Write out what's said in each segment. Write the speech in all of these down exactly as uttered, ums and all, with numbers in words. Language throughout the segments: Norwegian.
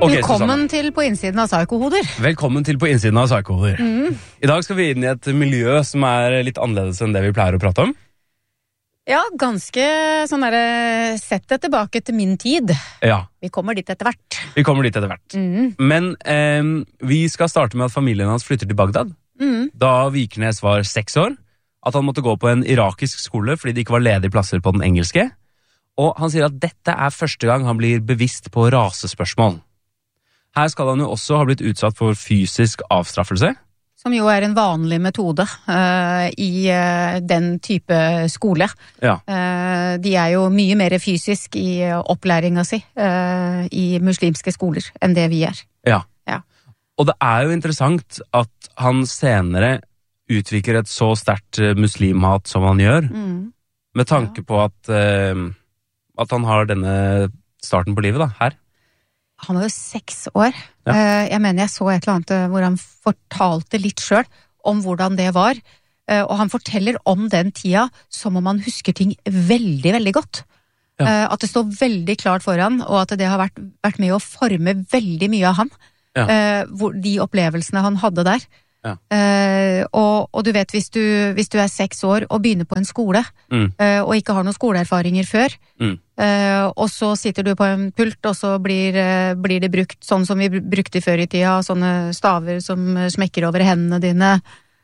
Okay, Velkommen til På innsiden av Psykohoder. Velkommen til På innsiden av Psykohoder. Mm. I dag skal vi inn i et miljø som er litt annerledes enn det vi pleier å prate om. Ja, ganske sånn der, sett det tilbake til min tid. Ja. Vi kommer dit etter hvert. Vi kommer dit etter hvert. Mm. Men eh, vi skal starte med at familien hans flytter til Bagdad. Mm. Da Vikernes var seks år, at han måtte gå på en irakisk skole fordi det ikke var ledige plasser på den engelske. Og han sier at dette er første gang han blir bevisst på rasespørsmål. Her skal han jo også ha blitt utsatt for fysisk avstraffelse. Som jo er en vanlig metode uh, i uh, den type skole. Ja. Uh, de er jo mye mer fysisk i uh, opplæringa si uh, i muslimske skoler enn det vi er. Ja. Ja. Og det er jo interessant at han senere utvikler et så sterkt muslimhat som han gjør, Mm. med tanke på at, uh, at han har denne starten på livet da, her. Han var jo seks år. Ja. Uh, jeg mener jeg så et eller annet hvor han fortalte litt selv om hvordan det var. Uh, og han forteller om den tida som om han husker ting veldig, veldig godt. Ja. Uh, at det står veldig klart for han, og at det har vært, vært med å forme veldig mye av han. Ja. Uh, hvor, de opplevelsene han hadde der. Ja. Uh, og, og du vet, hvis du, hvis du er seks år og begynner på en skole, Mm. uh, og ikke har noen skoleerfaringer før, Mm. uh, og så sitter du på en pult, og så blir, uh, blir det brukt sånn som vi brukte før i tida, sånne staver som smekker over hendene dine,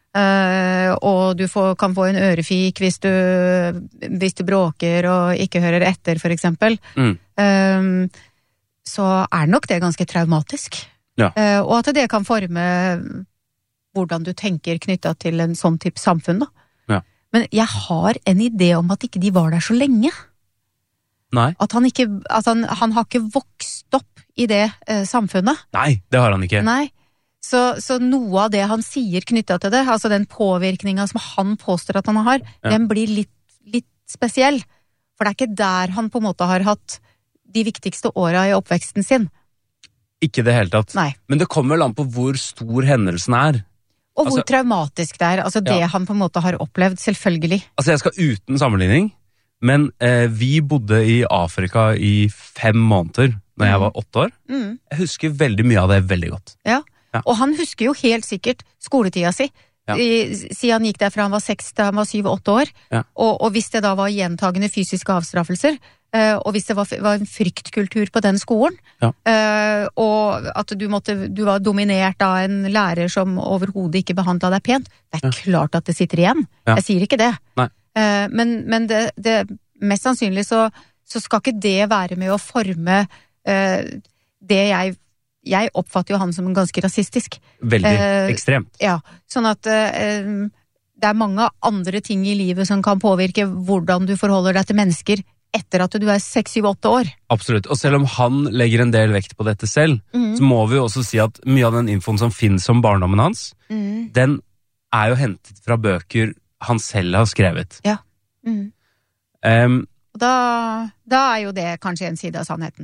uh, og du får, kan få en ørefik hvis du, hvis du bråker og ikke hører etter, for eksempel. Mm. Um, så er nok det ganske traumatisk. Ja. Uh, og at det kan forme hvordan du tenker knyttet til en sånn type samfunn, da. Ja. Men jeg har en idé om at ikke de var der så lenge. Nei. At han ikke, at han, han har ikke vokst opp i det eh, samfunnet. Nei, det har han ikke. Nei. Så, så noe av det han sier knyttet til det, altså den påvirkningen som han påstår at han har, Ja. den blir litt, litt spesiell. For det er ikke der han på en måte har hatt de viktigste åra i oppveksten sin. Ikke det hele tatt. Nei. Men det kommer vel an på hvor stor hendelsen er. Og hvor Altså- traumatisk det er, altså det Ja. han på en måte har opplevd, selvfølgelig. Altså, jeg skal uten sammenligning, men eh, vi bodde i Afrika i fem måneder når jeg Mm. var åtte år. Mm. Jeg husker veldig mye av det veldig godt. Ja. Ja. Og han husker jo helt sikkert skoletida si, Ja. I, siden han gikk der fra han var seks til han var syv, åtte år, Ja. og, og hvis det da var gjentagende fysiske avstraffelser, eh, og hvis det var, var en fryktkultur på den skolen, Ja. eh, og at du, måtte, du var dominert av en lærer som overhodet ikke behandlet deg pent, det er Ja. klart at det sitter igjen. Ja. Jeg sier ikke det. Nei. Eh, men men det, det, mest sannsynlig så, så skal ikke det være med å forme eh, det jeg Jeg oppfatter jo han som ganske rasistisk. Veldig Eh, ekstremt. Ja, sånn at eh, det er mange andre ting i livet som kan påvirke hvordan du forholder deg til mennesker etter at du er seks, syv, åtte år. Absolutt. Og selv om han legger en del vekt på dette selv, Mm. så må vi jo også si at mye av den infoen som finnes om barndommen hans, Mm. den er jo hentet fra bøker han selv har skrevet. Ja. Mm. Um, Og da, da er jo det kanskje en side av sannheten.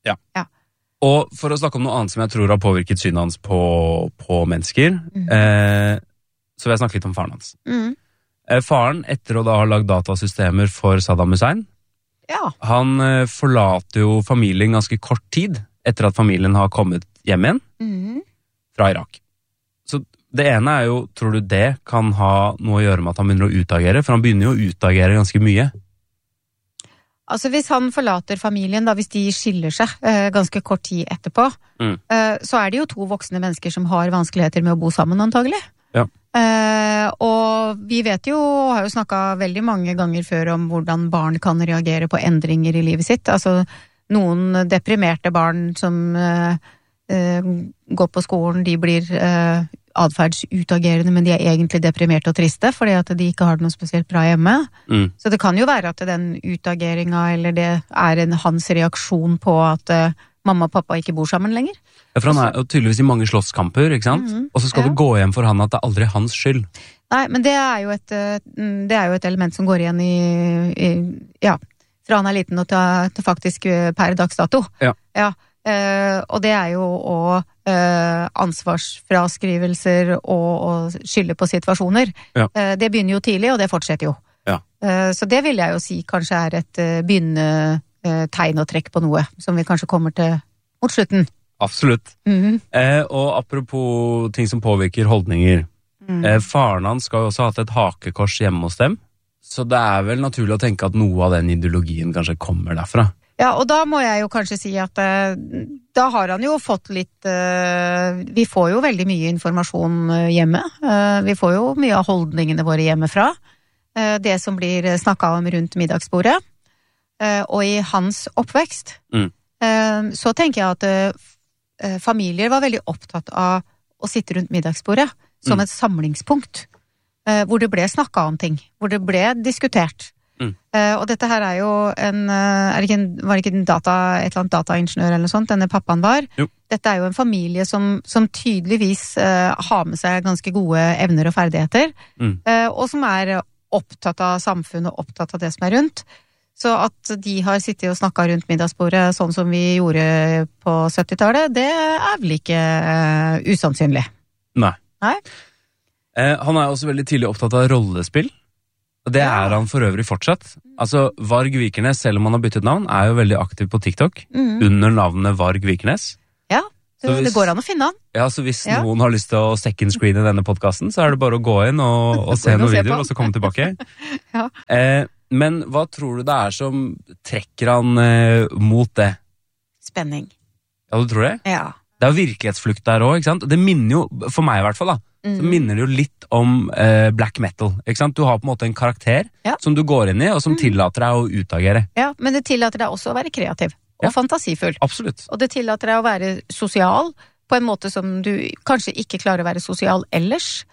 og for å snakke om noe annet som jeg tror har påvirket synet hans på, på mennesker, Mm. eh, så vil jeg snakke litt om faren hans. Mm. Eh, faren, etter å da ha lagd datasystemer for Saddam Hussein, Ja. han eh, forlater jo familien ganske kort tid etter at familien har kommet hjem igjen Mm. fra Irak. Så det ene er jo, tror du det kan ha noe å gjøre med at han begynner å utagere? For han begynner jo å utagere ganske mye. Altså hvis han forlater familien, da, hvis de skiller seg eh, ganske kort tid etterpå, Mm. eh, så er det jo to voksne mennesker som har vanskeligheter med å bo sammen, antagelig. Ja. Eh, og vi vet jo, har jo snakket veldig mange ganger før om hvordan barn kan reagere på endringer i livet sitt. Altså noen deprimerte barn som eh, eh, går på skolen, de blir eh, adferdsutagerende, men de er egentlig deprimerte og triste, fordi at de ikke har det noe spesielt bra hjemme. Mm. Så det kan jo være at den utageringa, eller det er en hans reaksjon på at eh, mamma og pappa ikke bor sammen lenger. Ja, for han er jo tydeligvis i mange slåsskamper, ikke sant? Mhm, Og så skal ja. det gå hjem for han at det aldri er hans skyld. Nei, men det er jo et, eh, mm, det er jo et element som går igjen i, i ja, fra han er liten og til, til faktisk eh, per dags dato. Ja. Ja, eh, og det er jo å eh, ansvarsfraskrivelser og, og skylde på situasjoner. Ja. Eh, det begynner jo tidlig, og det fortsetter jo. Ja. Eh, så det vil jeg jo si kanskje er et eh, begynnende eh, tegn og trekk på noe, som vi kanskje kommer til mot slutten. Absolutt. Mhm. Eh, og apropos ting som påvirker holdninger. Mm. Eh, faren hans skal jo også ha hatt et hakekors hjemme hos dem, så det er vel naturlig å tenke at noe av den ideologien kanskje kommer derfra. Ja, og da må jeg jo kanskje si at eh, da har han jo fått litt eh, vi får jo veldig mye informasjon eh, hjemme. Eh, vi får jo mye av holdningene våre hjemmefra. Eh, det som blir snakket om rundt middagsbordet. Eh, og i hans oppvekst Mm. eh, så tenker jeg at eh, familier var veldig opptatt av å sitte rundt middagsbordet som Mm. et samlingspunkt. Eh, hvor det ble snakket om ting. Hvor det ble diskutert. Mm. Uh, og dette her er jo en, uh, er det ikke en var det ikke en data, et eller annet dataingeniør eller noe sånt, denne pappaen var. Jo. Dette er jo en familie som, som tydeligvis uh, har med seg ganske gode evner og ferdigheter, Mm. uh, og som er opptatt av samfunnet og opptatt av det som er rundt. Så at de har sittet og snakket rundt middagsbordet sånn som vi gjorde på syttitallet, det er vel ikke uh, usannsynlig. Nei. Nei? Eh, han er også veldig tidlig opptatt av rollespill, og det Ja. er han for øvrig fortsatt. Altså, Varg Vikernes, selv om han har byttet navn, er jo veldig aktiv på TikTok, Mm. under navnet Varg Vikernes. Ja, Så det, hvis- det går an å finne han. Ja, så hvis Ja. noen har lyst til å second screene denne podcasten, så er det bare å gå inn og, og se Gå inn og noen se videoer, på. og så komme tilbake. Ja. eh, men hva tror du det er som trekker han eh, mot det? Spenning. Ja, du tror det? Ja. Det er jo virkelighetsflukt der også, ikke sant? Det minner jo, for meg i hvert fall da, så Mm. minner det jo litt om eh, black metal, ikke sant? Du har på en måte en karakter Ja. som du går inn i, og som tillater deg å utagere. Ja, men det tillater deg også å være kreativ og Ja. fantasifull. Absolutt. Og det tillater deg å være sosial på en måte som du kanskje ikke klarer å være sosial ellers.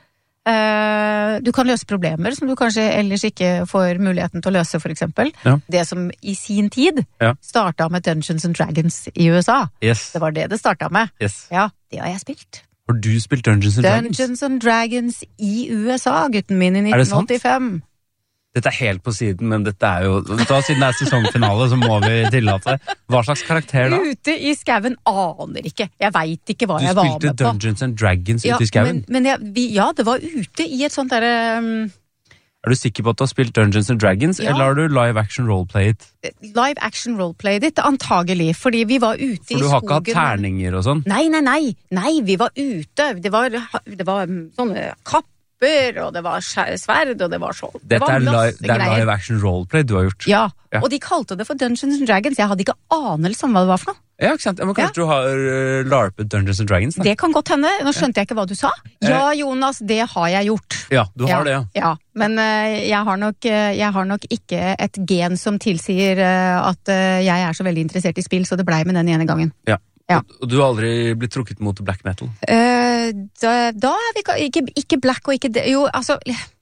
Eh, du kan løse problemer som du kanskje ellers ikke får muligheten til å løse, for eksempel. Ja. Det som i sin tid Ja. startet med Dungeons and Dragons i U S A. Yes, Det var det det startet med. yes. Ja, det har jeg spilt. Har du spilt Dungeons and Dragons? Dungeons and Dragons i U S A, gutten min, i Er det sant? nitten åttifem. Dette er helt på siden, men dette er jo, da, siden det er sesongfinale, så må vi tillate. Hva slags karakter da? Ute i skauen aner ikke. Jeg vet ikke hva Du jeg var spilte med på. Dungeons and Dragons Ja, ute i skauen. men, men jeg, vi, ja, det var ute i et sånt derre um, Er du sikker på at du har spilt Dungeons and Dragons, Ja. eller har du live action roleplayet? live action roleplay ditt, antagelig, fordi vi var ute For i du har ikke hatt skogen. terninger og sånn? Nei, nei, nei, nei, vi var ute. Det var, det var um, sånne kapper, og det var skjær- sverd, og det var sånn. Dette er, live, masse det er greier. live action roleplay du har gjort. Ja, Ja. og de kalte det for Dungeons and Dragons. Jeg hadde ikke anelse om hva det var for noe. Ja, ikke sant? Ja, men kanskje du har uh, larpet Dungeons and Dragons da? Det kan godt hende. Nå skjønte jeg ikke hva du sa. Ja, Jonas, det har jeg gjort. Ja, du har det, ja. Ja, men eh, jeg, har nok, eh, jeg har nok ikke et gen som tilsier eh, at eh, jeg er så veldig interessert i spill, så det blei med den ene gangen. ja. Ja. Og, og du har aldri blitt trukket mot black metal? Eh, da, da er vi ka- ikke, ikke black og ikke de, Jo, altså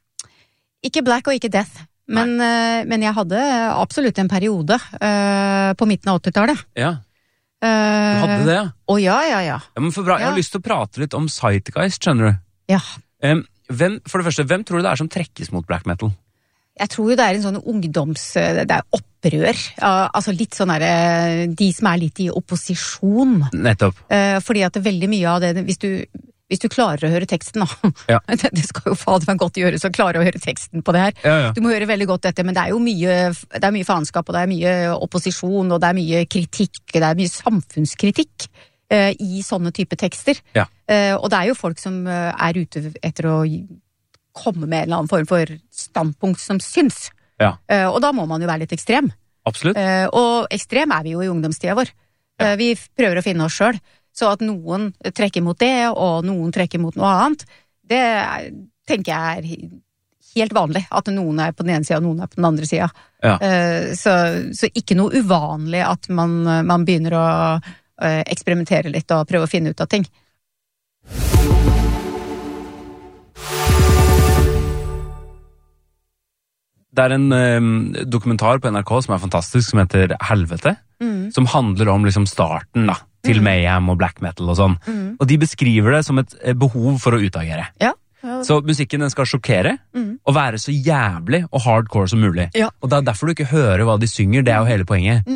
Ikke black og ikke death. Men, eh, men jeg hadde absolutt en periode eh, på midten av åttitallet. Ja, Du du hadde det, ja. Å ja, ja, ja. Ja, men for bra, jeg har Ja. lyst til å prate litt om Zeitgeist, skjønner du? Ja. Em, hvem, for det første, hvem tror du det er som trekkes mot black metal? Jeg tror jo det er en sånn ungdoms... Det er opprør. Ja, altså litt sånn derre De som er litt i opposisjon. Nettopp. Eh, fordi at det er veldig mye av det Hvis du, hvis du klarer å høre teksten, da. Ja. Det, det skal jo fader meg godt gjøres å klare å høre teksten på det her. Ja, ja. Du må høre veldig godt etter, men det er jo mye, det er mye faenskap, og det er mye opposisjon, og det er mye kritikk, det er mye samfunnskritikk eh, i sånne type tekster. Ja. Eh, og det er jo folk som eh, er ute etter å komme med en eller annen form for standpunkt som syns. Ja. Eh, og da må man jo være litt ekstrem. Absolutt. Eh, og ekstrem er vi jo i ungdomstida vår. Ja. Eh, vi prøver å finne oss sjøl. Så at noen trekker mot det, og noen trekker mot noe annet, det er, tenker jeg er helt vanlig. At noen er på den ene sida, og noen er på den andre sida. Ja. Eh, så, så ikke noe uvanlig at man, man begynner å eh, eksperimentere litt og prøve å finne ut av ting. Det er en em, dokumentar på N R K som er fantastisk, som heter Helvete, Mm. som handler om liksom starten da, til Mm. mayhem og black metal og sånn. Mm. Og de beskriver det som et eh, behov for å utagere. Ja. Ja. Så musikken den skal sjokkere, Mm. og være så jævlig og hardcore som mulig. Ja. Og det er derfor du ikke hører hva de synger, det er jo hele poenget. Mm.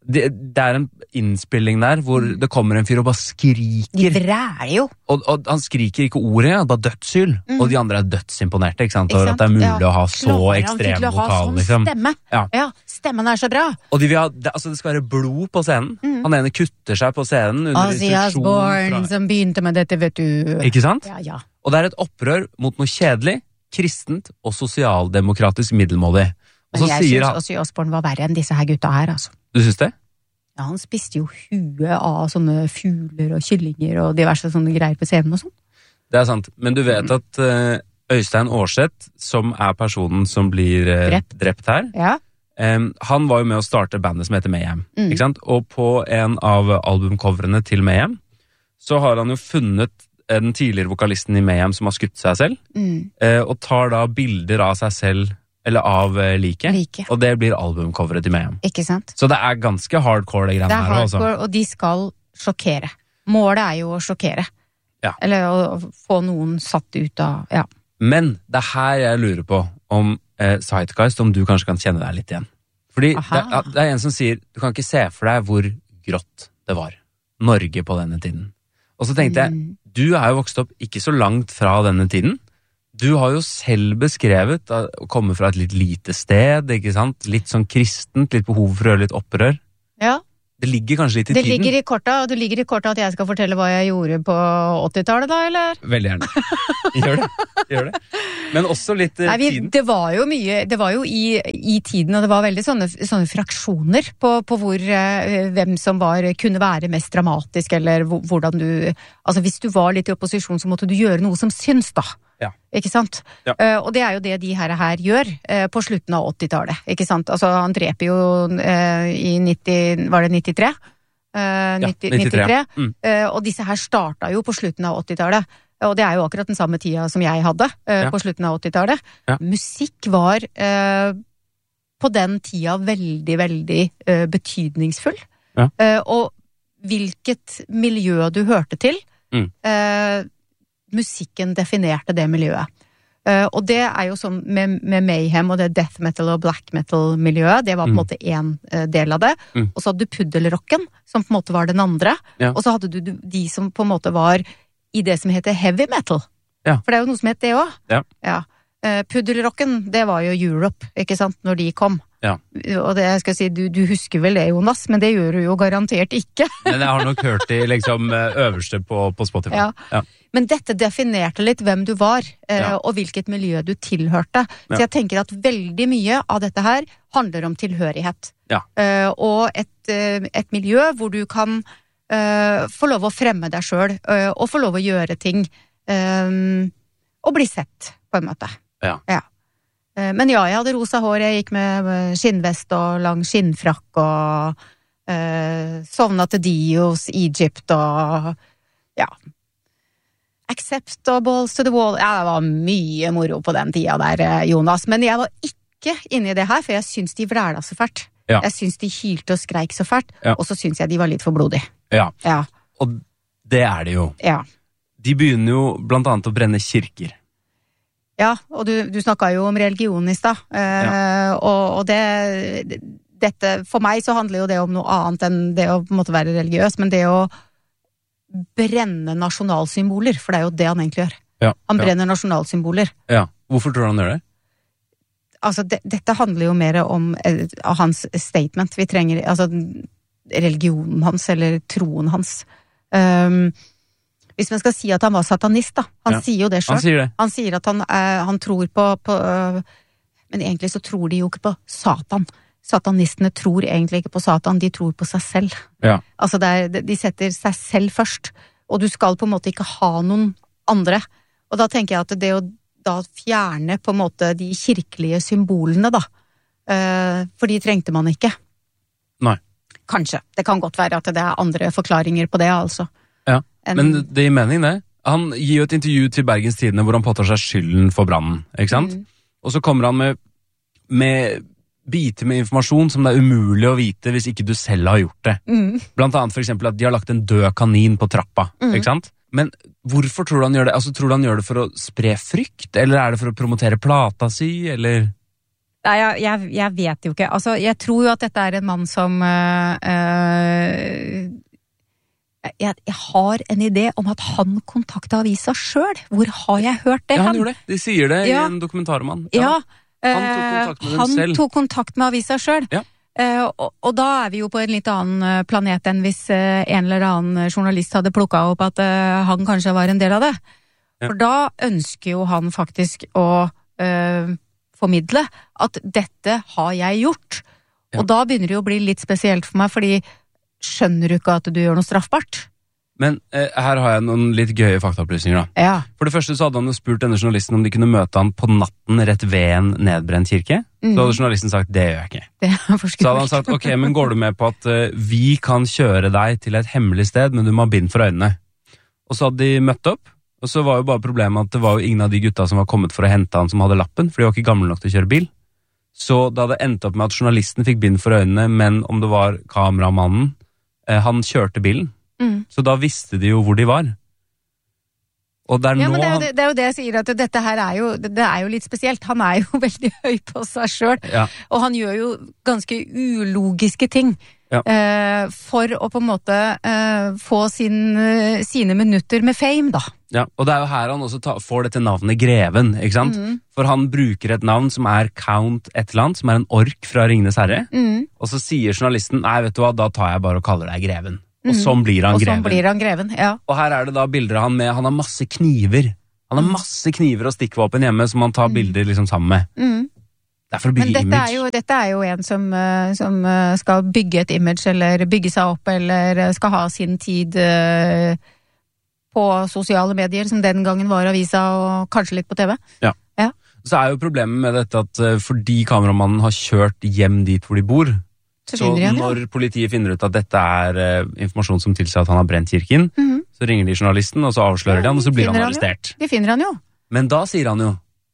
Det, det er en innspilling der hvor mm. det kommer en fyr og bare skriker. De vræler jo. Og, og han skriker ikke ordet, han bare dødssyl. Mm. Og de andre er dødsimponerte, ikke sant? Ikke sant? Og at det er mulig ja. å ha så ekstrem vokal, sånn liksom. Stemme. Ja. ja, stemmen er så bra. Og de vil ha, det, altså det skal være blod på scenen. Mm. Han ene kutter seg på scenen under Ozzy Osbourne som begynte med dette, vet du. Ikke sant? Ja, ja. Og det er et opprør mot noe kjedelig, kristent og sosialdemokratisk middelmådig. Og så Men jeg sier synes Ozzy Osbourne var verre enn disse her gutta her, altså. Du synes det? Ja, han spiste jo huet av sånne fugler og kyllinger og diverse sånne greier på scenen og sånn. Det er sant, men du vet at uh, Øystein Aarseth, som er personen som blir uh, drept. drept her, ja. um, han var jo med å starte bandet som heter Mayhem, mm. ikke sant? Og på en av albumcoverene til Mayhem, så har han jo funnet den tidligere vokalisten i Mayhem som har skutt seg selv, mm. uh, og tar da bilder av seg selv, eller av uh, like, like, og det blir albumcoveret til Mayhem. Ikke sant? Så det er ganske hardcore, det greiene her. Det er hardcore, også. Og de skal sjokkere. Målet er jo å sjokkere. Ja. Eller å få noen satt ut av, ja. Men det er her jeg lurer på om eh, Zeitgeist, om du kanskje kan kjenne deg litt igjen. Fordi det, det er en som sier, du kan ikke se for deg hvor grått det var. Norge på denne tiden. Og så tenkte jeg, mm. du er jo vokst opp ikke så langt fra denne tiden. Du har jo selv beskrevet å komme fra et litt lite sted, ikke sant? Litt sånn kristent, litt behov for å gjøre litt opprør. Ja. Det ligger kanskje litt i det tiden. Ligger i korta, og det ligger i korta at jeg skal fortelle hva jeg gjorde på åttitallet da, eller? Veldig gjerne. Gjør det. Gjør det. Men også litt i Nei, vi, tiden. Det var jo mye, det var jo i, i tiden, og det var veldig sånne, sånne fraksjoner på, på hvor, eh, hvem som var, kunne være mest dramatisk, eller hvordan du, altså hvis du var litt i opposisjon, så måtte du gjøre noe som syns da. Ja. Ikke sant? Ja. Uh, og det er jo det de her, her gjør uh, på slutten av åttitallet, ikke sant? Altså han dreper jo uh, i nitti, var det nittitre? Uh, ja, nitti, nittitre. nittitre. Mm. Uh, og disse her starta jo på slutten av åttitallet. Og det er jo akkurat den samme tida som jeg hadde uh, ja. på slutten av åttitallet. Ja. Musikk var uh, på den tida veldig, veldig uh, betydningsfull. Ja. Uh, og hvilket miljø du hørte til, mm. uh, musikken definerte det miljøet. Uh, og det er jo sånn med, med Mayhem og det death metal og black metal miljøet, det var på en mm. måte en uh, del av det. Mm. Og så hadde du puddelrocken, som på en måte var den andre. Ja. Og så hadde du de som på en måte var i det som heter heavy metal. Ja. For det er jo noe som het det også. Ja. Ja. Uh, puddelrocken, det var jo Europe, ikke sant, når de kom. Ja. Og det jeg skal si, du, du husker vel det, Jonas, men det gjør du jo garantert ikke. Men jeg har nok hørt de liksom øverste på, på Spotify. Ja. Ja. Men dette definerte litt hvem du var, eh, Ja. og hvilket miljø du tilhørte. Ja. Så jeg tenker at veldig mye av dette her handler om tilhørighet. Ja. Eh, og et, eh, et miljø hvor du kan eh, få lov å fremme deg selv, eh, og få lov å gjøre ting, eh, og bli sett, på en måte. Ja. Ja. Eh, men ja, jeg hadde rosa hår, jeg gikk med skinnvest og lang skinnfrakk, og eh, sovna til Dios, Egypt, og ja... Accept og balls to the wall. Ja, det var mye moro på den tida der, Jonas. Men jeg var ikke inne i det her, for jeg syns de vræla så fælt. Ja. Jeg syns de hylte og skreik så fælt, Ja. og så syns jeg de var litt for blodige. Ja. Ja, Og det er det jo. ja. De begynner jo blant annet å brenne kirker. Ja, og du, du snakka jo om religion i stad, eh, og, og det dette, for meg så handler jo det om noe annet enn det å på en måte være religiøs, men det å brenne nasjonalsymboler, for det er jo det han egentlig gjør. Ja. Han Ja. brenner nasjonalsymboler. Ja. Hvorfor tror du han gjør det? Altså, det, dette handler jo mer om eh, av hans statement. Vi trenger, altså, religionen hans, eller troen hans. Um, hvis man skal si at han var satanist, da. Han Ja. sier jo det selv. Han sier det. Han sier at han, eh, han tror på, på øh, men egentlig så tror de jo ikke på Satan. Satanistene tror egentlig ikke på Satan, de tror på seg selv. Ja. Altså, det er, de setter seg selv først. Og du skal på en måte ikke ha noen andre. Og da tenker jeg at det å da fjerne på en måte de kirkelige symbolene, da. Uh, for de trengte man ikke. Nei. Kanskje. Det kan godt være at det er andre forklaringer på det, altså. Ja. En, Men det gir mening, det. Han gir jo et intervju til Bergens Tidende hvor han påtar seg skylden for brannen, ikke sant? Mm. Og så kommer han med, med biter med informasjon som det er umulig å vite hvis ikke du selv har gjort det. Mm. Blant annet for eksempel at de har lagt en død kanin på trappa, Mm. ikke sant? Men hvorfor tror du han gjør det? Altså, tror du han gjør det for å spre frykt, eller er det for å promotere plata si, eller? Nei, jeg, jeg, jeg vet jo ikke. Altså, jeg tror jo at dette er en mann som øh, øh, jeg, jeg har en idé om at han kontakta avisa selv. Hvor har jeg hørt det? Ja, han gjorde det. De sier det ja. i en dokumentar om han. Ja. ja. Han tok kontakt med dem han selv. Han tok kontakt med avisa selv. Ja. Uh, og, og da er vi jo på en litt annen planet enn hvis uh, en eller annen journalist hadde plukket opp at uh, han kanskje var en del av det. Ja. For da ønsker jo han faktisk å uh, formidle at dette har jeg gjort. Ja. Og da begynner det jo å bli litt spesielt for meg, fordi skjønner du ikke at du gjør noe straffbart? Men eh, her har jeg noen litt gøye faktaopplysninger da. Ja. For det første så hadde han jo spurt denne journalisten om de kunne møte han på natten rett ved en nedbrent kirke. Mm. Så hadde journalisten sagt, det gjør jeg ikke. Det så hadde han sagt, ok, men går du med på at uh, vi kan kjøre deg til et hemmelig sted, men du må ha bind for øynene? Og så hadde de møtt opp, og så var jo bare problemet at det var jo ingen av de gutta som var kommet for å hente han som hadde lappen, for de var ikke gamle nok til å kjøre bil. Så da hadde endt opp med at journalisten fikk bind for øynene, men om det var kameramannen, uh, han kjørte bilen. Mm. Så da visste de jo hvor de var. Og det er ja, nå men det er, jo han... det, det er jo det jeg sier, at dette her er jo, det er jo litt spesielt. Han er jo veldig høy på seg selv, ja. og han gjør jo ganske ulogiske ting ja. eh, for å på en måte eh, få sin, sine minutter med fame, da. Ja, og det er jo her han også ta, får dette navnet Greven, ikke sant? Mm. For han bruker et navn som er Count et eller annet, som er en ork fra Ringenes Herre, mm. og så sier journalisten, nei, vet du hva, da tar jeg bare og kaller deg Greven. Og sånn blir han og greven. Og sånn blir han greven, ja. Og her er det da bilder av han med, han har masse kniver. Han har masse kniver og stikkvåpen hjemme som han tar mm. bilder liksom sammen med. Mm. Det er for å bygge Men dette image. Er jo, dette er jo en som, som skal bygge et image, eller bygge seg opp, eller skal ha sin tid uh, på sosiale medier, som den gangen var avisa, og kanskje litt på T V. Ja. ja. Så er jo problemet med dette at uh, fordi kameramannen har kjørt hjem dit hvor de bor, så, så igjen, når ja. politiet finner ut at dette er uh, informasjon som tilsier at han har brent kirken, mm-hmm. så ringer de journalisten, og så avslører ja, de han, og så blir han arrestert. Han de finner han jo. Men da sier han jo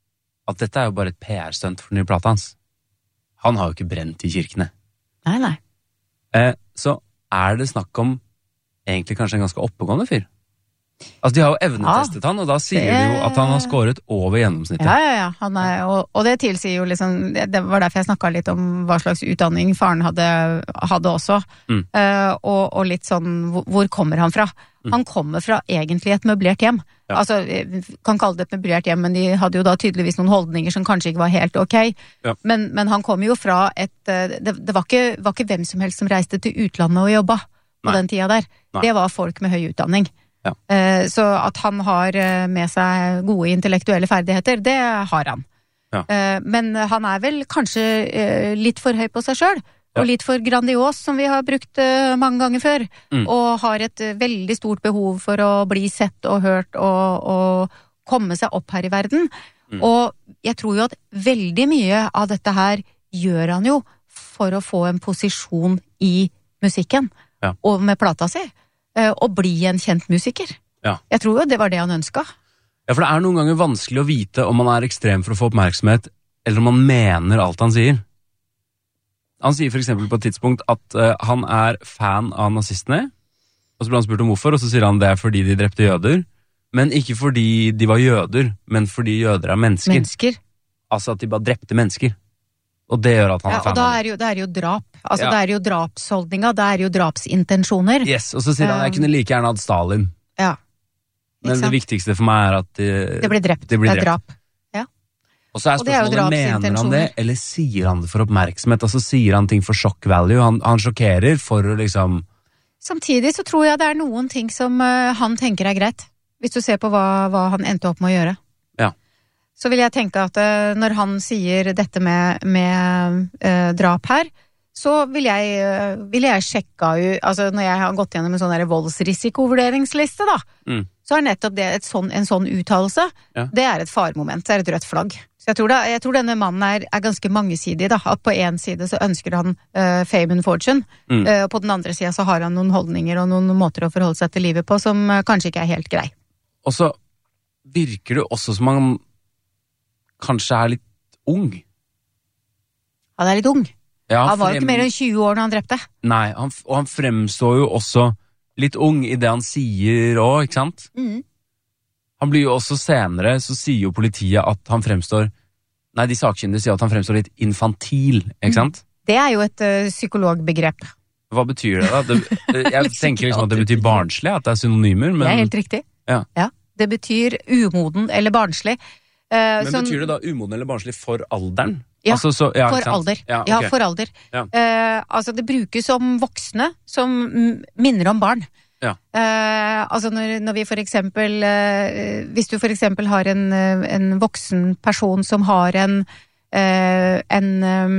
at dette er jo bare et P R-stunt for den nye plata hans. Han har jo ikke brent i kirkene. Nei, nei. Eh, så er det snakk om egentlig kanskje en ganske oppegående fyr. Altså, de har jo evnetestet ja, han, og da sier det... de jo at han har skåret over gjennomsnittet. Ja, ja, ja. Han er, og, og det tilsier jo liksom, det var derfor jeg snakket litt om hva slags utdanning faren hadde, hadde også. Mm. Uh, og, og litt sånn, hvor, hvor kommer han fra? Mm. Han kommer fra egentlig et møblert hjem. Ja. Altså, kan kalle det et møblert hjem, men de hadde jo da tydeligvis noen holdninger som kanskje ikke var helt ok. Ja. Men, men han kom jo fra et, det, det var, ikke, var ikke hvem som helst som reiste til utlandet og jobba på Nei. Den tida der. Nei. Det var folk med høy utdanning. Ja. Så at han har med seg gode intellektuelle ferdigheter, det har han. Ja. Men han er vel kanskje litt for høy på seg selv, og litt for grandios, som vi har brukt mange ganger før, mm. og har et veldig stort behov for å bli sett og hørt og, og komme seg opp her i verden. Mm. Og jeg tror jo at veldig mye av dette her gjør han jo for å få en posisjon i musikken, ja. Og med plata si. Å bli en kjent musiker. Ja. Jeg tror jo det var det han ønsket. Ja, for det er noen ganger vanskelig å vite om man er ekstrem for å få oppmerksomhet, eller om man mener alt han sier. Han sier for eksempel på et tidspunkt at uh, han er fan av nazistene, og så blir han spurt om hvorfor, og så sier han det er fordi de drepte jøder, men ikke fordi de var jøder, men fordi jøder er mennesker. Mennesker. Altså at de bare drepte mennesker. Og det gjør at han ja, er fan av det. Er jo, det er jo drap. Altså, ja. Det er jo drapsholdninga, det er jo drapsintensjoner. Yes, og så sier han, jeg kunne like gjerne hatt Stalin. Ja. Men det viktigste for meg er at de, det blir drept. De blir det er drept. drap. Ja. Og så er spørsmålet, mener han det, eller sier han det for oppmerksomhet? Altså sier han ting for shock value? Han, han sjokkerer for å liksom... Samtidig så tror jeg det er noen ting som uh, han tenker er greit. Hvis du ser på hva, hva han endte opp med å gjøre. Ja. Så vil jeg tenke at uh, når han sier dette med, med uh, drap her, så vil jeg, uh, vil jeg sjekka ut, altså når jeg har gått gjennom en sånn der voldsrisikovurderingsliste da, mm. så er nettopp det et sånn, en sånn uttalelse, ja. Det er et faremoment, det er et rødt flagg. Så jeg tror, da, jeg tror denne mannen er, er ganske mangesidig da, at på en side så ønsker han uh, fame and fortune, mm. uh, og på den andre siden så har han noen holdninger og noen måter å forholde seg til livet på som uh, kanskje ikke er helt grei. Og så virker det også som han kanskje er litt ung. Han er litt ung. Ja, han var jo frem... ikke mer enn tjue år når han drepte. Nei, han, og han fremstår jo også litt ung i det han sier også, ikke sant? Mm. Han blir jo også senere, så sier jo politiet at han fremstår Nei, de sakkyndige sier at han fremstår litt infantil, ikke sant? Det er jo et uh, psykologbegrep. Hva betyr det da? Det, jeg tenker liksom at det betyr barnslig, at det er synonymer, men... Det er helt riktig. Ja. Ja, det betyr umoden eller barnslig. Uh, men sånn, betyr det da umoden eller barnslig for alderen? Ja, altså, så, ja for alder. Ja, okay. Ja, for alder. Ja. Uh, altså, det brukes om voksne som minner om barn. Ja. Uh, altså når, når vi for eksempel uh, hvis du for eksempel har en, uh, en voksen person som har en uh, en um,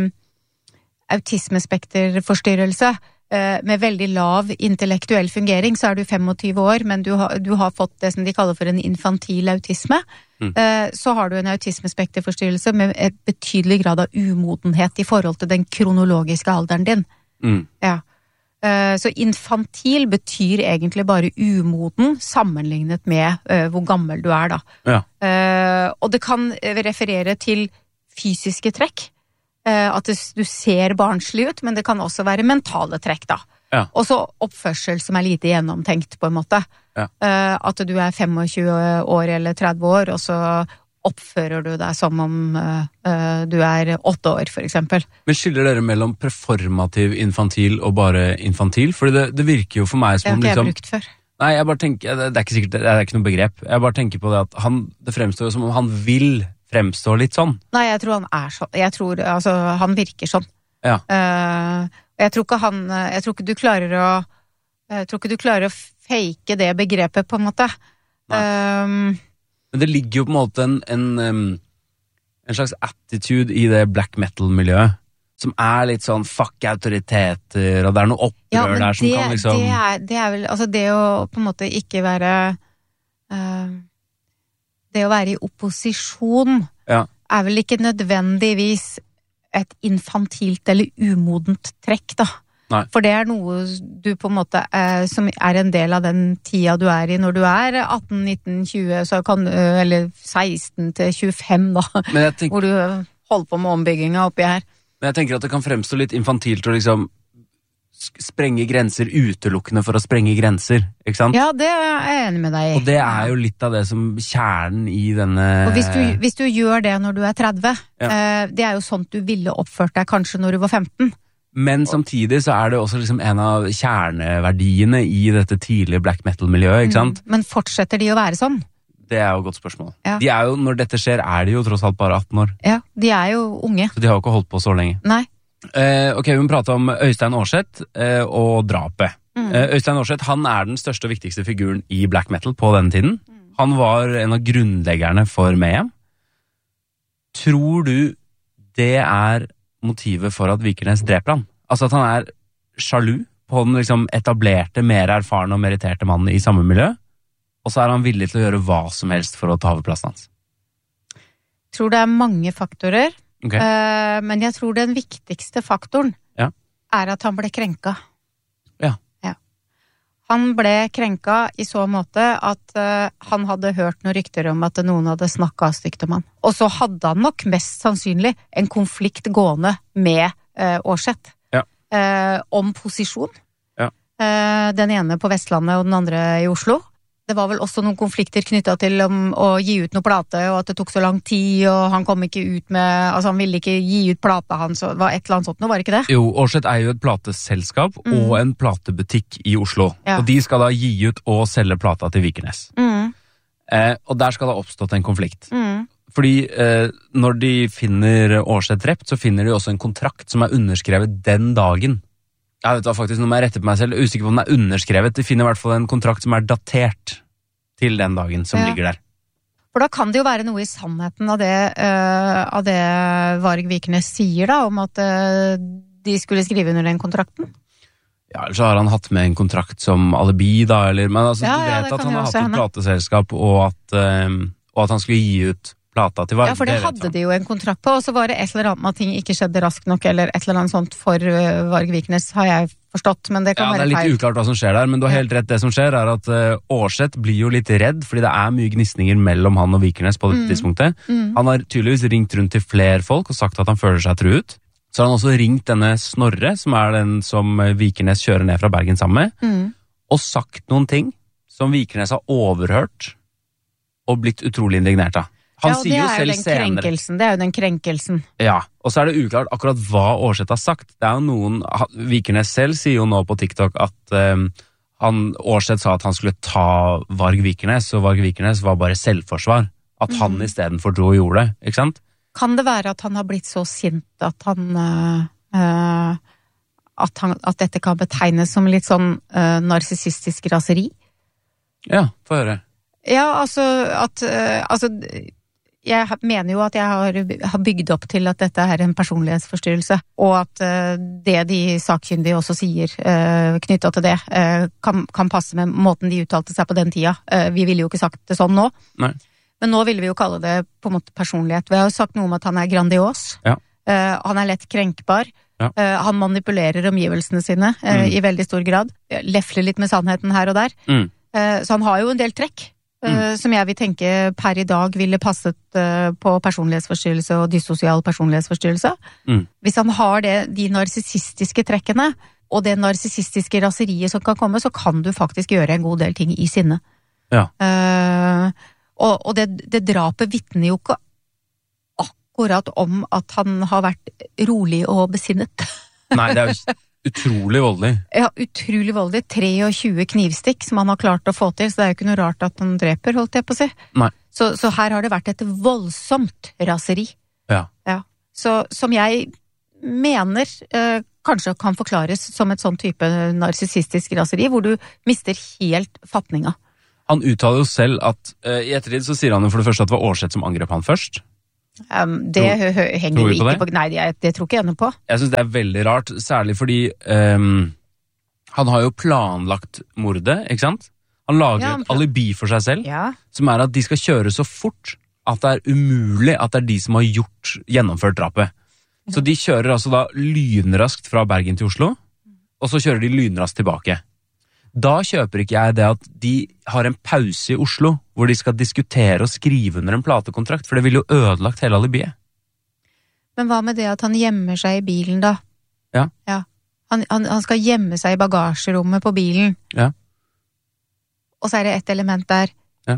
autismespekterforstyrrelse uh, med veldig lav intellektuell fungering, så er du tjuefem år, men du har, du har fått det som de kaller for en infantil autisme. Mm. Uh, så har du en autismespekterforstyrrelse med et betydelig grad av umodenhet i forhold til den kronologiske alderen din. Mm. Ja. Så infantil betyr egentlig bare umoden sammenlignet med uh, hvor gammel du er da. Ja. Uh, og det kan referere til fysiske trekk. Uh, at det, du ser barnslig ut, men det kan også være mentale trekk da. Ja. Og så oppførsel som er lite gjennomtenkt på en måte. Ja. Uh, at du er tjuefem år eller tretti år, og så oppfører du deg som om uh, uh, du er åtte år, for eksempel. Men skiller dere mellom performativ infantil og bare infantil? Fordi det, det virker jo for meg som om det har ikke liksom... jeg brukt før. Nei, jeg bare tenker, det, det er ikke sikkert, det er ikke noe begrep. Jeg bare tenker på det at han, det fremstår jo som om han vil fremstå litt sånn. Nei, jeg tror han er sånn. Jeg tror, altså, han virker sånn. Ja. Uh, jeg tror ikke han, jeg tror ikke du klarer å, jeg tror ikke du klarer å fake det begrepet, på en måte. Nei. Um, Men det ligger jo på en måte en, en, en slags attitude i det black metal-miljøet, som er litt sånn fuck autoriteter, og det er noe opprør ja, der som det, kan liksom... det er, det er vel, altså det å på en måte ikke være, uh, det å være i opposisjon, ja. er vel ikke nødvendigvis et infantilt eller umodent trekk da. Nei. For det er noe du på en måte eh, som er en del av den tida du er i når du er atten, nitten, tjue, så kan, eller seksten til tjuefem da, tenker, hvor du holder på med ombygginga oppi her. Men jeg tenker at det kan fremstå litt infantilt å liksom sprenge grenser utelukkende for å sprenge grenser, ikke sant? Ja, det er jeg enig med deg i. Og det er jo litt av det som kjernen i denne... Og hvis du, hvis du gjør det når du er tretti, ja. eh, det er jo sånt du ville oppført deg kanskje når du var femten. Men samtidig så er det også liksom en av kjerneverdiene i dette tidlige black metal-miljøet, ikke sant? Mm, men fortsetter de å være sånn? Det er jo et godt spørsmål. Ja. De er jo, når dette skjer, er de jo tross alt bare atten år. Ja, de er jo unge. Så de har jo ikke holdt på så lenge. Nei. Eh, ok, vi må prate om Øystein Aarseth eh, og drapet. Mm. Eh, Øystein Aarseth, han er den største og viktigste figuren i black metal på den tiden. Mm. Han var en av grunnleggerne for Mayhem. Tror du det er motivet for at Vikernes dreper han? Altså at han er sjalu på den liksom etablerte, mer erfarne og meritterte mannen i samme miljø, og så er han villig til å gjøre hva som helst for å ta over plassen hans. Jeg tror det er mange faktorer, okay. uh, men jeg tror den viktigste faktoren ja. er at han ble krenka. Ja. ja. Han ble krenka i så måte at uh, han hadde hørt noen rykter om at noen hadde snakket stygt om han. Og så hadde han nok mest sannsynlig en konflikt gående med uh, Aarseth. Ja. Uh, om posisjon. Ja. Uh, den ene på Vestlandet og den andre i Oslo. Det var vel også noen konflikter knyttet til om å gi ut noe plate, og at det tok så lang tid, og han kom ikke ut med, altså han ville ikke gi ut plata hans, og det var et eller annet sånt, nå var det ikke det? Jo, Aarseth er jo et plateselskap mm. og en platebutikk i Oslo, ja. og de skal da gi ut og selge plata til Vikernes. Mm. Eh, og der skal det ha oppstått en konflikt. Mm. Fordi eh, når de finner Aarseth drept, så finner de også en kontrakt som er underskrevet den dagen. Jeg vet da faktisk, nå må jeg rette på meg selv, jeg er usikker på om den er underskrevet. De finner i hvert fall en kontrakt som er datert til den dagen som ja. ligger der. For da kan det jo være noe i sannheten av det, uh, av det Varg Vikernes sier da, om at uh, de skulle skrive under den kontrakten. Ja, eller så har han hatt med en kontrakt som alibi da, eller, men altså, ja, du vet ja, at han har hatt et henne. plateselskap, og at, um, og at han skulle gi ut plata til Varg. Ja, for det, det hadde de jo en kontrakt på, og så var det et eller annet med at ting ikke skjedde raskt nok, eller et eller annet sånt for uh, Varg Vikernes, har jeg forstått, men det kan ja, være feil. Ja, det er litt uklart hva som skjer der, men du har helt rett. Det som skjer er at uh, Aarseth blir jo litt redd, fordi det er mye gnisninger mellom han og Vikernes på dette mm. tidspunktet. Mm. Han har tydeligvis ringt rundt til flere folk og sagt at han føler seg truet. Så har han også ringt denne Snorre, som er den som Vikernes kjører ned fra Bergen sammen med, mm. og sagt noen ting som Vikernes har overhørt og blitt utrolig indignert av. Han ja, og sier det jo er jo selv den senere. krenkelsen. Det er jo den krenkelsen. Ja, og så er det uklart akkurat hva Aarseth har sagt. Det er jo noen, Vikernes selv sier jo nå på TikTok at um, han, Aarseth sa at han skulle ta Varg Vikernes, og Varg Vikernes var bare selvforsvar. At han mm. i stedet for dro og gjorde det, ikke sant? Kan det være at han har blitt så sint at han, uh, uh, at, han at dette kan betegnes som litt sånn uh, narsissistisk raseri? Ja, få høre. Ja, altså at uh, altså, jeg mener jo at jeg har, har bygd opp til at dette er en personlighetsforstyrrelse, og at uh, det de sakkyndige også sier uh, knyttet til det, uh, kan, kan passe med måten de uttalte seg på den tida. Uh, vi ville jo ikke sagt det sånn nå. Nei. Men nå vil vi jo kalle det på en måte personlighet. Vi har jo sagt noe om at han er grandios. Ja. Uh, han er lett krenkbar. Ja. Uh, han manipulerer omgivelsene sine uh, mm. i veldig stor grad. Lefler litt med sannheten her og der. Mm. Uh, så han har jo en del trekk uh, mm. som jeg vil tenke per i dag ville passet uh, på personlighetsforstyrrelse og dyssosial personlighetsforstyrrelse. Mm. Hvis han har det, de narsissistiske trekkene og det narsissistiske raseriet som kan komme, så kan du faktisk gjøre en god del ting i sinne. Ja. Uh, Og, og det, det drapet vitner jo ikke akkurat om at han har vært rolig og besinnet. Nei, det er jo utrolig voldelig. Ja, utrolig voldelig. tjuetre knivstikk som han har klart å få til, så det er jo ikke noe rart at han dreper, holdt jeg på å si. Nei. Så, så her har det vært et voldsomt raseri. Ja. Ja. Så, som jeg mener eh, kanskje kan forklares som et sånn type narsissistisk raseri, hvor du mister helt fatninga. Han uttaler jo selv at uh, i ettertid så sier han jo for det første at det var Aarseth som angrep han først. Um, det tror, henger jo ikke på, på Nei, det, det tror ikke jeg noe på. Jeg synes det er veldig rart, særlig fordi um, han har jo planlagt mordet, ikke sant? Han lager ja, han et alibi for seg selv, ja. Som er at de skal kjøre så fort at det er umulig at det er de som har gjort, gjennomført drapet. Ja. Så de kjører altså da lynraskt fra Bergen til Oslo, og så kjører de lynraskt tilbake. Da kjøper ikke jeg det at de har en pause i Oslo, hvor de skal diskutere og skrive under en platekontrakt, for det vil jo ødelagt hele alibiet. Men hva med det at han gjemmer seg i bilen da? Ja. Ja. Han, han, han skal gjemme seg i bagasjerommet på bilen. Ja. Og så er det et element der. Ja.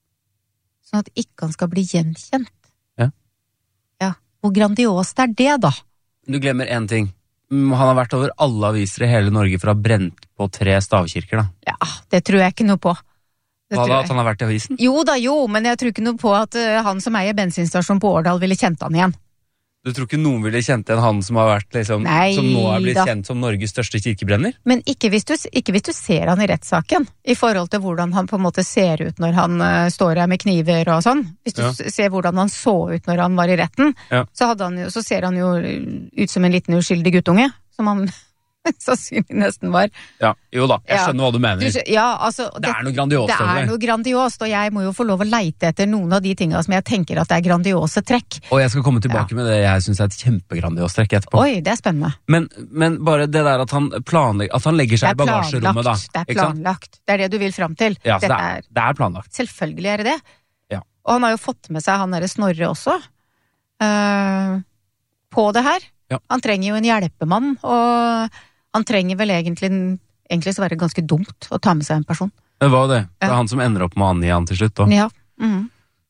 Sånn at ikke han skal bli gjenkjent. Ja. Ja. Hvor grandiost er det da? Du glemmer en ting. Han har vært over alle aviser i hele Norge for å ha brent på tre stavkirker, da. Ja, det tror jeg ikke noe på. Det Hva da, at han har vært i avisen? Jo da, jo, men jeg tror ikke noe på at uh, han som eier bensinstasjon på Årdal ville kjent han igjen. Du tror ikke noen ville kjent igjen han som har vært liksom, Nei, som nå er blitt da. kjent som Norges største kirkebrenner? Men ikke hvis, du, ikke hvis du ser han i rettssaken, i forhold til hvordan han på en måte ser ut når han uh, står her med kniver og sånn. Hvis du ja. ser hvordan han så ut når han var i retten, ja. så, hadde han jo, så ser han jo ut som en liten uskyldig guttunge, som han sannsynlig nesten var. Ja, jo da, jeg skjønner ja. hva du mener. Du, ja, altså, det, det er noe grandiost. Det er noe grandiost, og jeg må jo få lov å leite etter noen av de tingene som jeg tenker at det er grandiose trekk. Og jeg skal komme tilbake ja. med det jeg synes er et kjempegrandios trekk etterpå. Oi, det er spennende. Men, men bare det der at han, planlegger, at han legger seg i bagasjerommet da. Det er planlagt, det er det du vil frem til. Ja, det er, det er planlagt. Selvfølgelig er det det. Ja. Og han har jo fått med seg han der Snorre også, uh, på det her. Ja. Han trenger jo en hjelpemann, og han trenger vel egentlig, egentlig så være ganske dumt å ta med seg en person. Det var det. Det er ja. han som ender opp med å angi han til slutt da. Ja. Mm.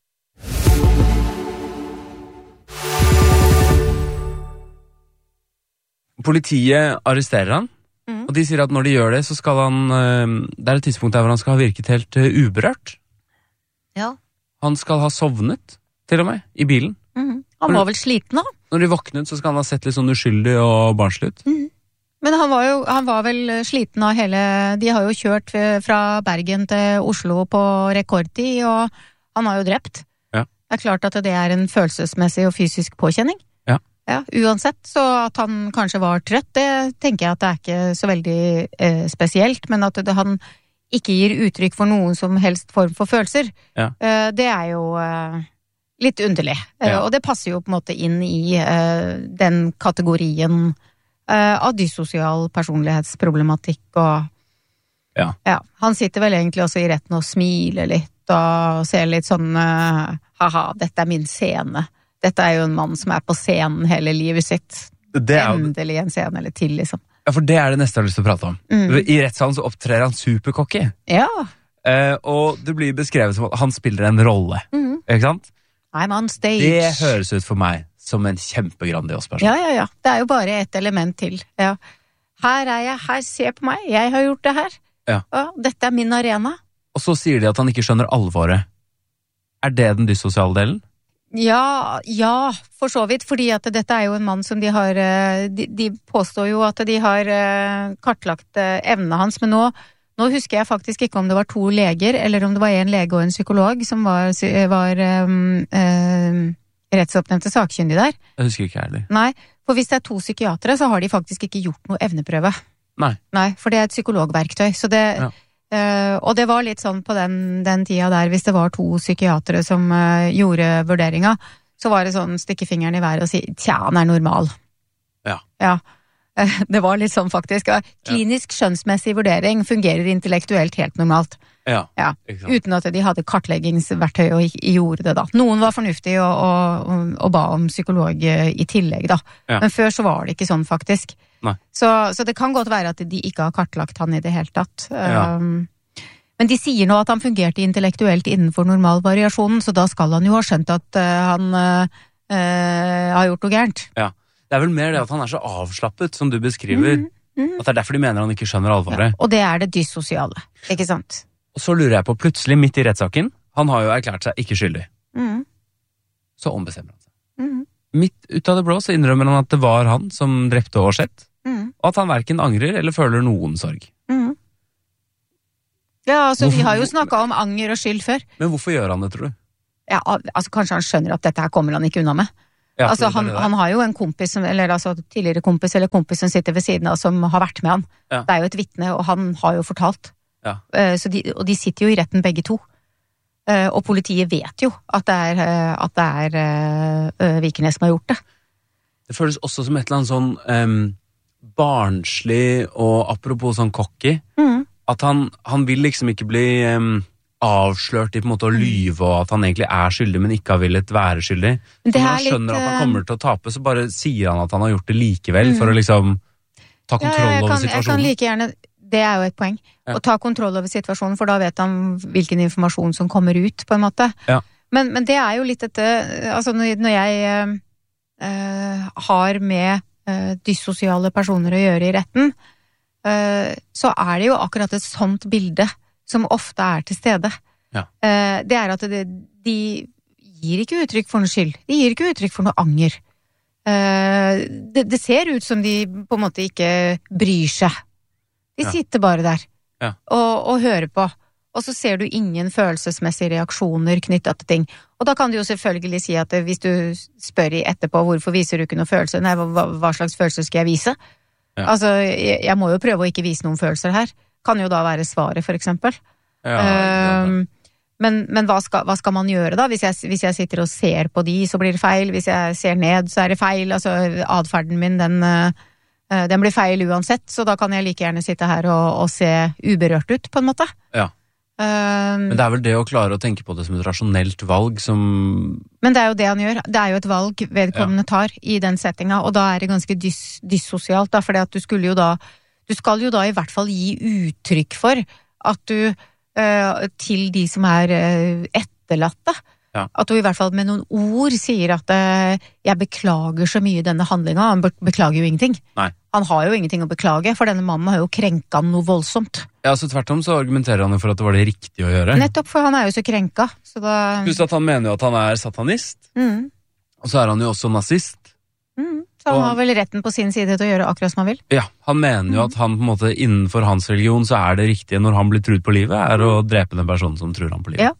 Politiet arresterer han, mm. og de sier at når de gjør det, så skal han, det er et tidspunkt der hvor han skal ha virket helt uberørt. Ja. Han skal ha sovnet, til og med, i bilen. Mm. Han var vel sliten da. Når de våknet, så skal han ha sett litt sånn uskyldig og barnslig ut. Mm. Men han var jo han var vel sliten av hele De har jo kjørt fra Bergen til Oslo på rekordtid, og han har jo drept. Ja. Det er klart at det er en følelsesmessig og fysisk påkjenning. Ja. Ja, uansett, så at han kanskje var trøtt, det tenker jeg at det er ikke så veldig eh, spesielt, men at det, han ikke gir uttrykk for noen som helst form for følelser, ja. eh, det er jo eh, litt underlig. Ja. Eh, og det passer jo på en måte inn i eh, den kategorien Uh, av dyssosial personlighetsproblematikk og ja. ja. Han sitter vel egentlig også i retten og smiler litt og ser litt sånn uh, haha, dette er min scene. Dette er jo en mann som er på scenen hele livet sitt. Det er jo... Endelig en scene eller til, liksom. Ja, for det er det neste jeg har lyst til å prate om. Mm. I rettssalen så opptrer han supercocky. Ja. Uh, og det blir beskrevet som at han spiller en rolle. Mm. Ikke sant? I'm on stage. Det høres ut for meg som en kjempegrandios person. Ja, ja, ja. Det er jo bare et element til. Ja. Her er jeg, her, se på meg, jeg har gjort det her. Ja. Ja, dette er min arena. Og så sier de at han ikke skjønner alvoret. Er det den dyssosiale delen? Ja, ja, for så vidt, fordi at dette er jo en mann som de har, de, de påstår jo at de har kartlagt evnene hans, men nå, nå husker jeg faktisk ikke om det var to leger, eller om det var en lege og en psykolog som var, var um, um, rettsoppnevnte sakkyndig der. Jeg husker ikke heller. Nei, for hvis det er to psykiatere, så har de faktisk ikke gjort noe evneprøve. Nei. Nei, for det er et psykologverktøy, så det... Ja. Uh, og det var litt sånn på den, den tida der, hvis det var to psykiatere som uh, gjorde vurderinga, så var det sånn stikke fingeren i været og si, tja, han er normal. Ja. Ja, uh, det var litt sånn faktisk. Klinisk skjønnsmessig vurdering fungerer intellektuelt helt normalt. Ja, ja. Uten at de hadde kartleggingsverktøy og gjorde det da. Noen var fornuftige og, og, og ba om psykolog i tillegg da. Ja. Men før så var det ikke sånn faktisk. Så, så det kan godt være at de ikke har kartlagt han i det hele tatt. Ja. Um, men de sier nå at han fungerte intellektuelt innenfor normalvariasjonen, så da skal han jo ha skjønt at uh, han uh, uh, har gjort noe gærent. Ja, det er vel mer det at han er så avslappet, som du beskriver, mm, mm. at det er derfor de mener han ikke skjønner alvoret. Ja, og det er det dyssosiale, ikke sant? Og så lurer jeg på, plutselig midt i rettssaken, han har jo erklært seg ikke skyldig. Mm. Så ombestemmer han seg. Mm. Midt ut av det blå så innrømmer han at det var han som drepte Aarseth, mm. og at han hverken angrer eller føler noen sorg. Mm. Ja, altså hvorfor? Vi har jo snakket om anger og skyld før. Men hvorfor gjør han det, tror du? Ja, altså kanskje han skjønner at dette her kommer han ikke unna med. Ja, altså han, han har jo en kompis, eller altså tidligere kompis eller kompis som sitter ved siden av som har vært med han. Ja. Det er jo et vitne, og han har jo fortalt. Ja. Så de, og de sitter jo i retten begge to. Og politiet vet jo at det er, at det er uh, Vikernes som har gjort det. Det føles også som et eller annet sånn um, barnslig og apropos sånn cocky, mm. at han, han vil liksom ikke bli um, avslørt i på en måte å lyve, og at han egentlig er skyldig, men ikke har villet være skyldig. Så når han skjønner litt, at han kommer til å tape, så bare sier han at han har gjort det likevel, mm. for å liksom ta kontroll ja, kan, over situasjonen. Jeg kan like gjerne... Det er jo et poeng, ja. Å ta kontroll over situasjonen, for da vet han hvilken informasjon som kommer ut, på en måte. Ja. Men, men det er jo litt dette, altså når, når jeg øh, har med øh, dyssosiale personer å gjøre i retten, øh, så er det jo akkurat et sånt bilde som ofte er til stede. Ja. Uh, det er at det, de gir ikke uttrykk for noe skyld, de gir ikke uttrykk for noe anger. Uh, det, det ser ut som de på en måte ikke bryr seg. De sitter bare der ja. og, og hører på, og så ser du ingen følelsesmessige reaksjoner knyttet til ting. Og da kan du jo selvfølgelig si at hvis du spør i etterpå hvorfor viser du ikke noen følelser, nei, hva, hva slags følelser skal jeg vise? Ja. Altså, jeg, jeg må jo prøve å ikke vise noen følelser her. Kan jo da være svaret, for eksempel. Ja, um, men men hva, skal, hva skal man gjøre da? Hvis jeg, hvis jeg sitter og ser på de, så blir det feil. Hvis jeg ser ned, så er det feil. Altså, adferden min, den... Den blir feil uansett, så da kan jeg like gjerne sitte her og, og se uberørt ut, på en måte. Ja. Um, men det er vel det å klare å tenke på det som et rasjonelt valg som... Men det er jo det han gjør. Det er jo et valg vedkommende ja. tar i den settinga, og da er det ganske dys, dyssosialt, da, fordi at du skulle jo da... Du skal jo da i hvert fall gi uttrykk for at du uh, til de som er uh, etterlatte, ja. At du i hvert fall med noen ord sier at uh, jeg beklager så mye denne handlinga. Han be- beklager jo ingenting. Nei. Han har jo ingenting å beklage, for denne mannen har jo krenka noe voldsomt. Ja, så tvert om så argumenterer han jo for at det var det riktige å gjøre. Nettopp, for han er jo så krenka. Så da... Pluss at han mener jo at han er satanist, mm. og så er han jo også nazist. Mm. Så han og... har vel retten på sin side til å gjøre akkurat som han vil. Ja, han mener jo mm. at han på en måte innenfor hans religion så er det riktige når han blir trudd på livet, er å drepe den personen som truer han på livet. Ja.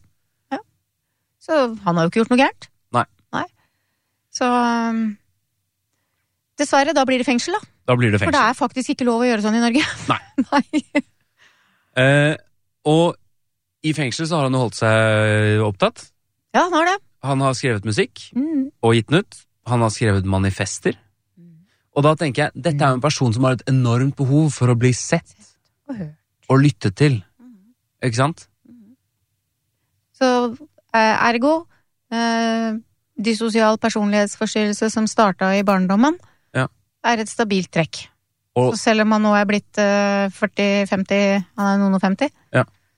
Så han har jo ikke gjort noe gærent. Nei. Nei. Så um, dessverre, da blir det fengsel, da. Da blir det fengsel. For det er faktisk ikke lov å gjøre sånn i Norge. Nei. Nei. eh, og i fengsel så har han jo holdt seg opptatt. Ja, han har det. Han har skrevet musikk, mm. og gitt den ut. Han har skrevet manifester. Mm. Og da tenker jeg, dette er jo en person som har et enormt behov for å bli sett og, og lyttet til. Mm. Ikke sant? Mm. Så... Ergo, eh, dyssosial personlighetsforstyrrelse som startet i barndommen, ja. er et stabilt trekk. Og, så selv om han nå er blitt eh, førti femti, han er noen og femti, ja.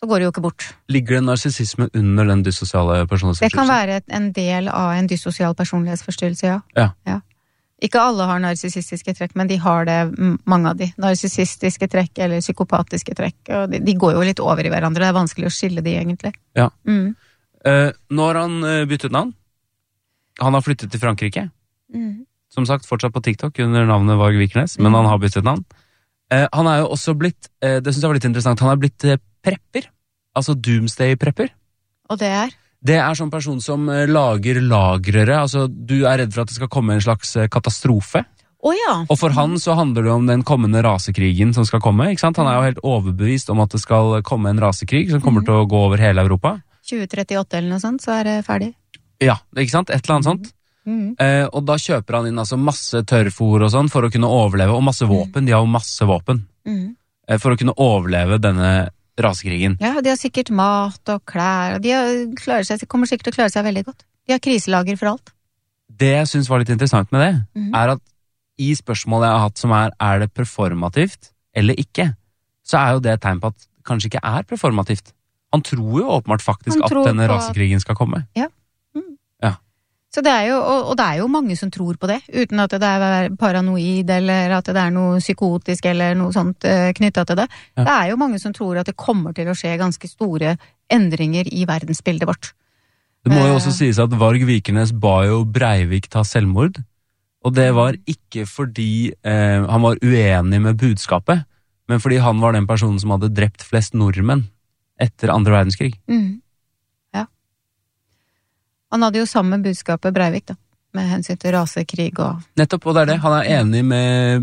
så går det jo ikke bort. Ligger det narsissisme under den dyssosiale personlighetsforstyrrelsen? Det kan være et, en del av en dyssosial personlighetsforstyrrelse, ja. Ja. ja. Ikke alle har narsissistiske trekk, men de har det, mange av de. Narsissistiske trekk eller psykopatiske trekk, og de, de går jo litt over i hverandre. Det er vanskelig å skille de, egentlig. Ja. Mm. Uh, nå har han uh, byttet navn. Han har flyttet til Frankrike. Mm. Som sagt, fortsatt på TikTok under navnet Varg Vikernes, men mm. han har byttet navn. Uh, han er jo også blitt, uh, det synes jeg var litt interessant, han er blitt uh, prepper. Altså doomsday-prepper. Og det er? Det er sånn person som uh, lager lagrere, altså du er redd for at det skal komme en slags uh, katastrofe. Oh, ja. Og for han så handler det om den kommende rasekrigen som skal komme, ikke sant? Han er jo helt overbevist om at det skal komme en rasekrig som kommer mm. til å gå over hele Europa. tjue trettiåtte eller noe sånt, så er det ferdig. Ja, ikke sant? Et eller annet sånt. Mm. Eh, og da kjøper han inn altså masse tørrfôr og sånn for å kunne overleve, og masse våpen. De har jo masse våpen. Mm. Eh, for å kunne overleve denne rasekrigen. Ja, de har sikkert mat og klær, og de har, klarer seg, kommer sikkert til å klare seg veldig godt. De har kriselager for alt. Det jeg synes var litt interessant med det, mm. er at i spørsmålet jeg har hatt som er, er det performativt eller ikke, så er jo det et tegn på at det kanskje ikke er performativt. Han tror jo åpenbart faktisk at denne på... rasekrigen skal komme. Ja. Mm. ja. Så det er jo, og, og det er jo mange som tror på det, uten at det er paranoid, eller at det er noe psykotisk, eller noe sånt uh, knyttet til det. Ja. Det er jo mange som tror at det kommer til å skje ganske store endringer i verdensbildet vårt. Det må jo også sies at Varg Vikernes ba jo Breivik ta selvmord, og det var ikke fordi eh, han var uenig med budskapet, men fordi han var den personen som hadde drept flest nordmenn etter andre verdenskrig. Mm. Ja. Han hadde jo samme budskapet Breivik, da, med hensyn til rasekrig og... Nettopp, og det er det. Han er enig med